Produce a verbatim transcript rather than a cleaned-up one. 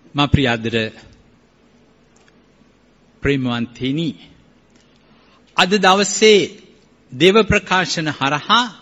මා ප්‍රියාදර ප්‍රේමවන්තිනි, අද දවසේ දේව ප්‍රකාශන හරහා